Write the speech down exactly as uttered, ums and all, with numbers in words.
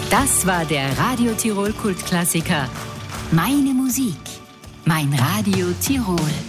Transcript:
Das war der Radio Tirol Kultklassiker. Meine Musik, mein Radio Tirol.